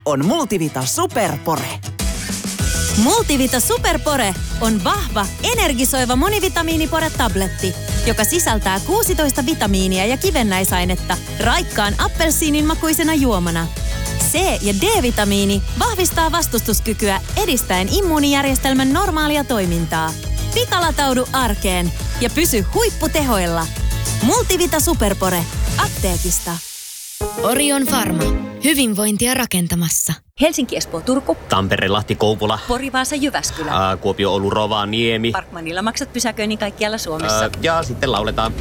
on Multivita Superpore. Multivita Superpore on vahva, energisoiva monivitamiinipore-tabletti, joka sisältää 16 vitamiinia ja kivennäisainetta raikkaan appelsiinin makuisena juomana. C- ja D-vitamiini vahvistaa vastustuskykyä edistäen immuunijärjestelmän normaalia toimintaa. Pikalataudu arkeen ja pysy huipputehoilla. Multivita Superpore apteekista. Orion Pharma. Hyvinvointia rakentamassa. Helsinki, Espoo, Turku. Tampere, Lahti, Kouvola. Pori, Vaasa, Jyväskylä. Kuopio, Oulu, Rovaniemi. Parkmanilla maksat pysäköinnin kaikkialla Suomessa. Ja sitten lauletaan.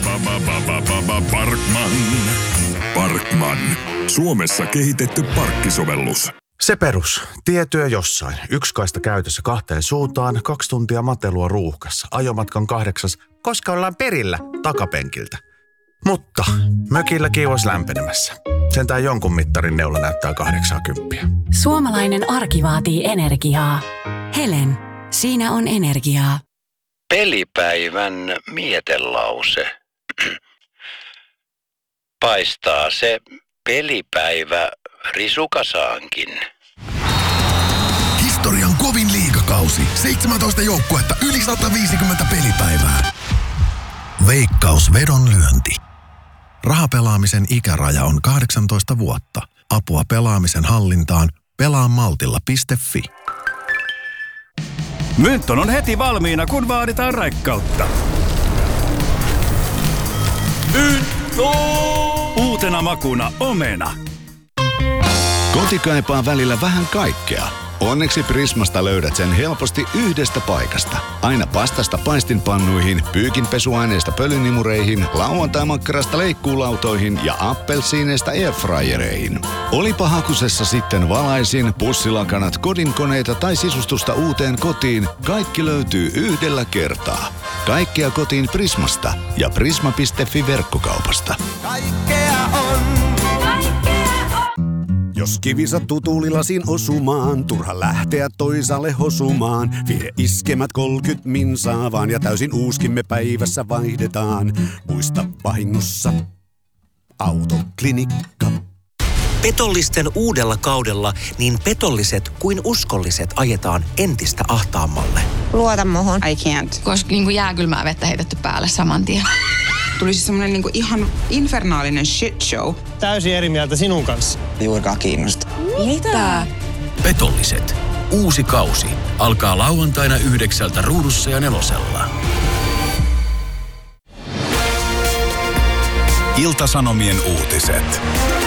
Parkman. Suomessa kehitetty parkkisovellus. Se perus. Tietyö jossain. Yksi kaista käytössä 2 suuntaan, 2 tuntia matelua ruuhkassa. Ajomatkan 8, koska ollaan perillä takapenkiltä. Mutta mökillä kiivas lämpenemässä. Sentään jonkun mittarin neula näyttää 80. Suomalainen arki vaatii energiaa. Helen, siinä on energiaa. Pelipäivän mietelause. Paistaa se pelipäivä risukasaankin. Historian kovin liigakausi. 17 joukkuetta, yli 150 pelipäivää. Veikkaus vedonlyönti. Rahapelaamisen ikäraja on 18 vuotta. Apua pelaamisen hallintaan. Pelaamaltilla.fi. Mynton on heti valmiina, kun vaaditaan raikkautta. Mynto! Uutena makuna omena. Koti kaipaa välillä vähän kaikkea. Onneksi Prismasta löydät sen helposti yhdestä paikasta. Aina pastasta paistinpannuihin, pyykinpesuaineista pölynimureihin, lauantaimakkarasta leikkuulautoihin ja appelsiineista airfryereihin. Olipa hakusessa sitten valaisin, pussilakanat, kodinkoneita tai sisustusta uuteen kotiin, kaikki löytyy yhdellä kertaa. Kaikkea kotiin Prismasta ja prisma.fi verkkokaupasta. Kaikkea on. Jos kivi sattuu tuulilasiin osumaan, turha lähteä toisaalle hosumaan. Vie iskemät 30 minsaa vaan ja täysin uuskimme päivässä vaihdetaan. Muista vahingossa Autoklinikka. Petollisten uudella kaudella niin petolliset kuin uskolliset ajetaan entistä ahtaammalle. Luota muhun. I can't. Koska jääkylmää vettä heitetty päälle saman tien. Tuli siis semmonen ihan infernaalinen shit show. Täysin eri mieltä sinun kanssa. Juurikaan kiinnosta. Mitä? Petolliset. Uusi kausi. Alkaa lauantaina 9 Ruudussa ja 4. Ilta-Sanomien uutiset.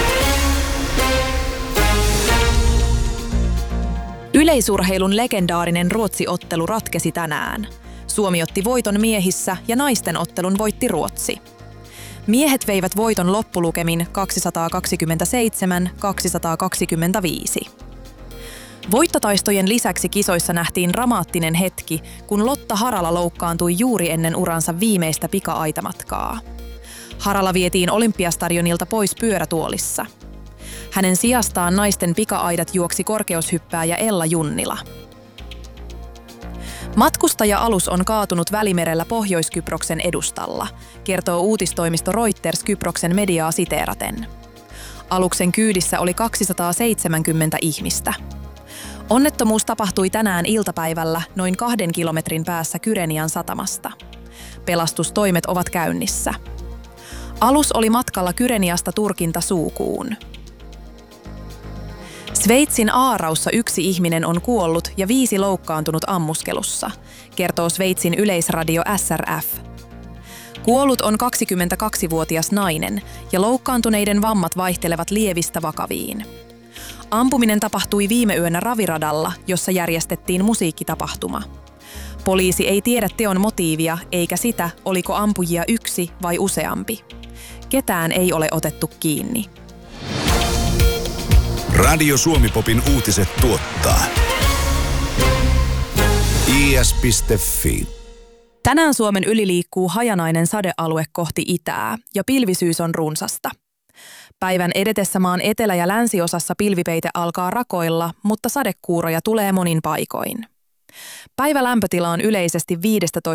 Yleisurheilun legendaarinen Ruotsi-ottelu ratkesi tänään. Suomi otti voiton miehissä ja naisten ottelun voitti Ruotsi. Miehet veivät voiton loppulukemin 227-225. Voittotaistojen lisäksi kisoissa nähtiin dramaattinen hetki, kun Lotta Harala loukkaantui juuri ennen uransa viimeistä pika-aitamatkaa. Harala vietiin Olympiastadionilta pois pyörätuolissa. Hänen sijastaan naisten pika-aidat juoksi korkeushyppääjä Ella Junnila. Matkustaja-alus on kaatunut Välimerellä Pohjois-Kyproksen edustalla, kertoo uutistoimisto Reuters Kyproksen mediaa siteeraten. Aluksen kyydissä oli 270 ihmistä. Onnettomuus tapahtui tänään iltapäivällä noin 2 kilometrin päässä Kyrenian satamasta. Pelastustoimet ovat käynnissä. Alus oli matkalla Kyreniasta Turkinta Suukuun. Sveitsin Aaraussa 1 ihminen on kuollut ja 5 loukkaantunut ammuskelussa, kertoo Sveitsin yleisradio SRF. Kuollut on 22-vuotias nainen ja loukkaantuneiden vammat vaihtelevat lievistä vakaviin. Ampuminen tapahtui viime yönä raviradalla, jossa järjestettiin musiikkitapahtuma. Poliisi ei tiedä teon motiivia eikä sitä, oliko ampujia 1 vai useampi. Ketään ei ole otettu kiinni. Radio Suomi-popin uutiset tuottaa is.fi. Tänään Suomen yli liikkuu hajanainen sadealue kohti itää ja pilvisyys on runsasta. Päivän edetessä maan etelä- ja länsiosassa pilvipeite alkaa rakoilla, mutta sadekuuroja tulee monin paikoin. Päivälämpötila on yleisesti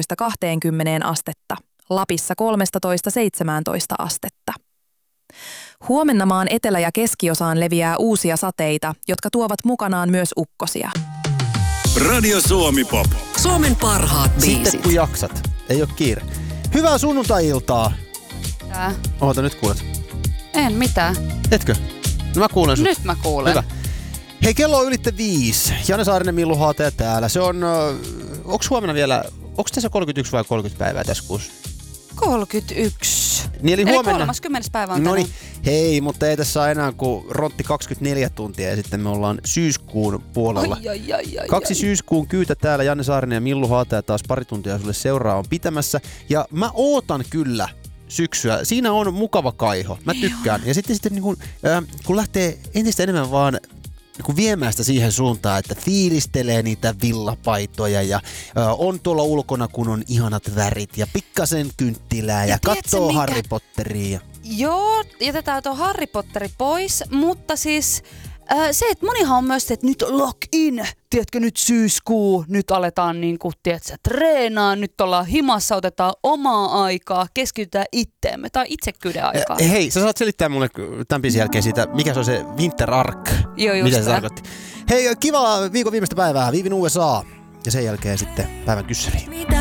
15–20 astetta, Lapissa 13–17 astetta. Huomenna maan etelä- ja keskiosaan leviää uusia sateita, jotka tuovat mukanaan myös ukkosia. Radio Suomi Pop. Suomen parhaat biisit. Sitten kun jaksat. Ei oo kiire. Hyvää sunnuntai-iltaa. Tää. Oota, nyt kuulet. En mitään. Etkö? No mä kuulen sut. Nyt mä kuulen. Hyvä. Hei, kello on ylitte 5. Janne Saarinen, Millu Haateja täällä. Se on... Onks huomenna vielä... Onks tässä 31 vai 30 päivää tässä kuussa? 31. Niin eli huomenna... 30. päivä on tänään. Noniin. Hei, mutta ei tässä enää kuin rontti 24 tuntia ja sitten me ollaan syyskuun puolella. Ai. 2 syyskuun kyytä täällä. Janne Saarinen ja Millu Haateja taas pari tuntia sulle seuraa on pitämässä. Ja mä ootan kyllä syksyä. Siinä on mukava kaiho. Mä tykkään. Ja sitten niin kun lähtee entistä enemmän vaan niin viemään sitä siihen suuntaan, että fiilistelee niitä villapaitoja ja on tuolla ulkona, kun on ihanat värit ja pikkasen kynttilää ja katsoo Harry Potteria. Joo, jätetään tuo Harry Potteri pois, mutta siis se, että monihan on myös se, että nyt lock in, tiedätkö, nyt syyskuu, nyt aletaan niinku, tiedätkö, treenaa, nyt ollaan himassa, otetaan omaa aikaa, keskitytään itteemme, tai itsekyyden aikaa. Hei, sä saat selittää mulle tämän biisin jälkeen siitä, mikä se on se Winter Arc, joo, mitä se tarkoitti. Hei, kivaa viikon viimeistä päivää, Viivin USA, ja sen jälkeen sitten päivän kyssäriin.